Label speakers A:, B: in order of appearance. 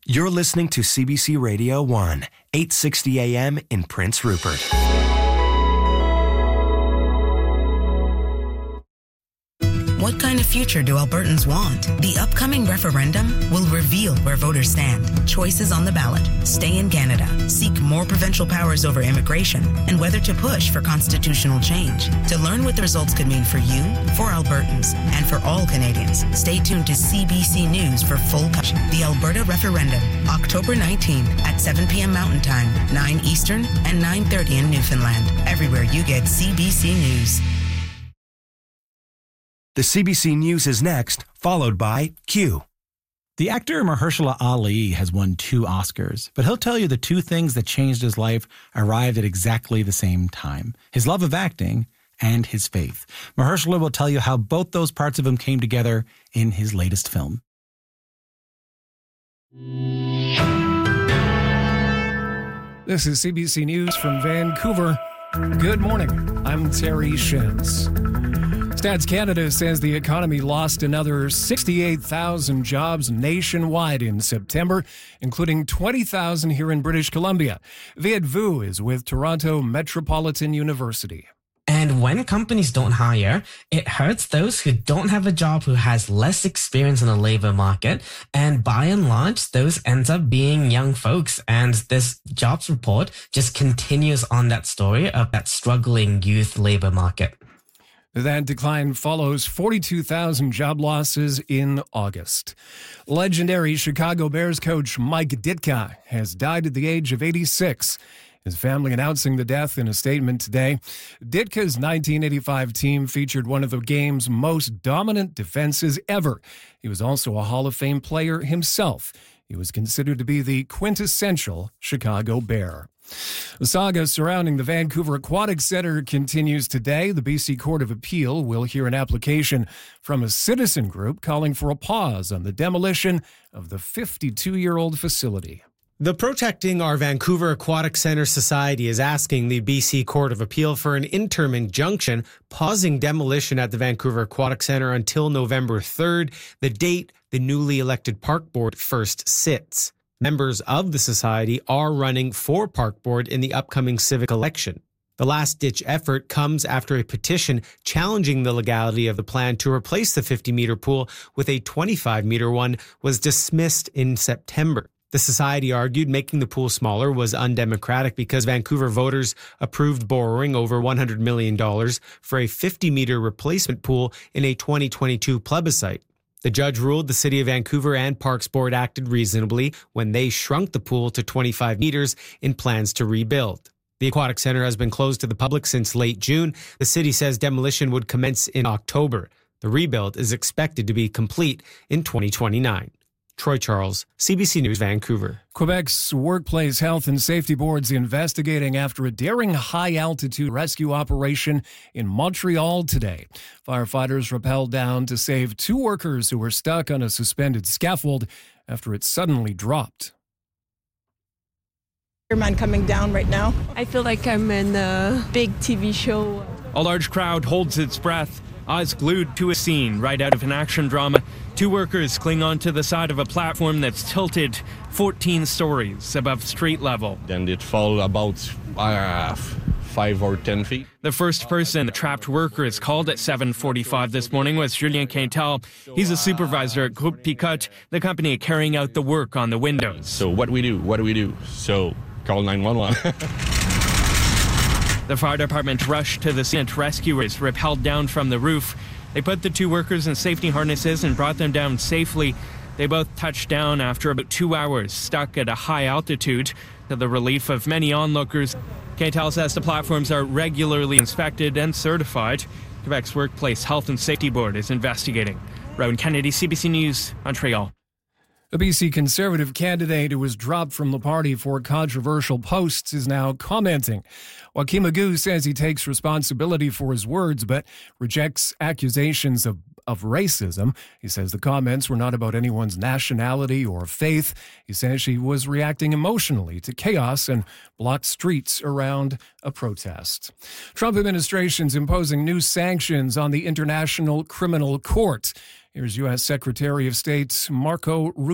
A: You're listening to CBC Radio 1, 860 AM in Prince Rupert.
B: What kind of future do Albertans want? The upcoming referendum will reveal where voters stand. Choices on the ballot. Stay in Canada. Seek more provincial powers over immigration. And whether to push for constitutional change. To learn what the results could mean for you, for Albertans, and for all Canadians, stay tuned to CBC News for full coverage. The Alberta referendum, October 19th at 7 p.m. Mountain Time, 9 Eastern, and 9:30 in Newfoundland. Everywhere you get CBC News.
A: The CBC News is next, followed by Q.
C: The actor Mahershala Ali has won 2 Oscars, but he'll tell you the 2 things that changed his life arrived at exactly the same time. His love of acting and his faith. Mahershala will tell you how both those parts of him came together in his latest film.
D: This is CBC News from Vancouver. Good morning. I'm Terry Shins. Stats Canada says the economy lost another 68,000 jobs nationwide in September, including 20,000 here in British Columbia. Viet Vu is with Toronto Metropolitan University.
E: And when companies don't hire, it hurts those who don't have a job, who has less experience in the labor market. And by and large, those ends up being young folks. And this jobs report just continues on that story of that struggling youth labor market.
D: That decline follows 42,000 job losses in August. Legendary Chicago Bears coach Mike Ditka has died at the age of 86. His family announcing the death in a statement today. Ditka's 1985 team featured one of the game's most dominant defenses ever. He was also a Hall of Fame player himself. He was considered to be the quintessential Chicago Bear. The saga surrounding the Vancouver Aquatic Centre continues today. The BC Court of Appeal will hear an application from a citizen group calling for a pause on the demolition of the 52-year-old facility.
F: The Protecting Our Vancouver Aquatic Centre Society is asking the BC Court of Appeal for an interim injunction pausing demolition at the Vancouver Aquatic Centre until November 3rd, the date the newly elected Park Board first sits. Members of the society are running for Park Board in the upcoming civic election. The last-ditch effort comes after a petition challenging the legality of the plan to replace the 50-meter pool with a 25-meter one was dismissed in September. The society argued making the pool smaller was undemocratic because Vancouver voters approved borrowing over $100 million for a 50-meter replacement pool in a 2022 plebiscite. The judge ruled the City of Vancouver and Parks Board acted reasonably when they shrunk the pool to 25 meters in plans to rebuild. The Aquatic Centre has been closed to the public since late June. The city says demolition would commence in October. The rebuild is expected to be complete in 2029. Troy Charles, CBC News, Vancouver.
D: Quebec's Workplace Health and Safety Board's investigating after a daring high-altitude rescue operation in Montreal today. Firefighters rappelled down to save 2 workers who were stuck on a suspended scaffold after it suddenly dropped.
G: Man coming down right now.
H: I feel like I'm in a big TV show.
I: A large crowd holds its breath, eyes glued to a scene right out of an action drama. 2 workers cling onto the side of a platform that's tilted 14 stories above street level.
J: Then it fell about 5 or 10 feet.
I: The first person the trapped worker is called at 7:45 this morning was Julien Quintal. He's a supervisor at Groupe Picotte, the company carrying out the work on the windows.
J: So what do we do? So call 911.
I: The fire department rushed to the scene. Rescuers rappelled down from the roof. They put the 2 workers in safety harnesses and brought them down safely. They both touched down after about 2 hours, stuck at a high altitude, to the relief of many onlookers. Quintal says the platforms are regularly inspected and certified. Quebec's Workplace Health and Safety Board is investigating. Rowan Kennedy, CBC News, Montreal.
D: A BC Conservative candidate who was dropped from the party for controversial posts is now commenting. Joachim Magoo says he takes responsibility for his words, but rejects accusations of racism. He says the comments were not about anyone's nationality or faith. He says she was reacting emotionally to chaos and blocked streets around a protest. Trump administration's imposing new sanctions on the International Criminal Court. Here's U.S. Secretary of State Marco Rubio.